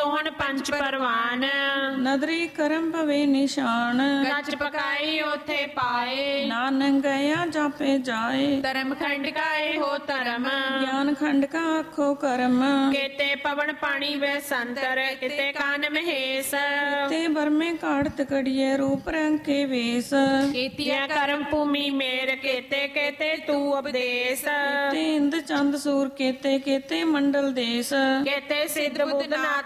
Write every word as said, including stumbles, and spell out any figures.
ਸੋਹਣ ਪੰਜ ਪਰਵਾਨ। ਨਦਰੀ ਕਰਮ ਭਵੇ ਨਿਸ਼ਾਨ, ਗੱਜ ਪਕਾਈ ਉਥੇ ਪਾਏ। ਨਾਨਕ ਗਿਆ ਜਾਪੇ ਜਾਏ, ਧਰਮ ਖੰਡ ਕਾਏ ਹੋ ਧਰਮ। ਗਿਆਨ ਖੰਡ ਕਾ ਆਖੋ ਕਰਮ, ਕੇਤੇ ਪਵਨ ਪਾਣੀ ਵੈ ਸੰਤਰ, ਕਿਤੇ ਕਾਨ ਮਹੇਸ਼। ਤੇ ਬਰਮੇ ਕਾੜਤ ਕੜੀਏ ਰੂਪ ਰੰਗ ਕੇ ਵੇਸ, ਕੀਤੀਆ ਕਰਮ ਭੂਮੀ ਮੇਰ, ਕੇਤੇ ਕੇਤੇ ਤੂੰ ਉਪਦੇਸ਼। ਤੇ ਇੰਦ ਚੰਦ ਸੂਰ ਕੇਤੇ ਕੇਤੇ ਮੰਡਲ ਦੇਸ, ਕੇਤੇ ਸਿੱਧ ਬੁੱਧ ਨਾਥ